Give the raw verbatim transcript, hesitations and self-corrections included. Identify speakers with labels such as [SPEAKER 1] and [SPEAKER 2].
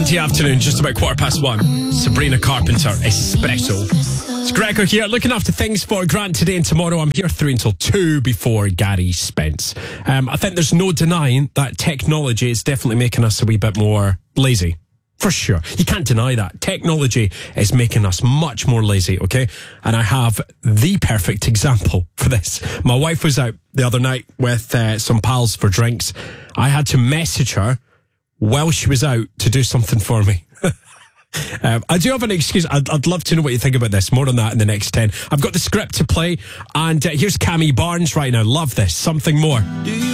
[SPEAKER 1] Monday afternoon, just about quarter past one. Sabrina Carpenter, Espresso. It's Gregor here, looking after things for Grant today and tomorrow. I'm here through until two before Gary Spence. Um, I think there's no denying that technology is definitely making us a wee bit more lazy. For sure. You can't deny that. Technology is making us much more lazy, okay? And I have the perfect example for this. My wife was out the other night with uh, some pals for drinks. I had to message her while she was out to do something for me. um, I do have an excuse. I'd, I'd love to know what you think about this. More on that in the next ten. I've got the script to play. And uh, here's Cammy Barnes right now. Love this. Something More.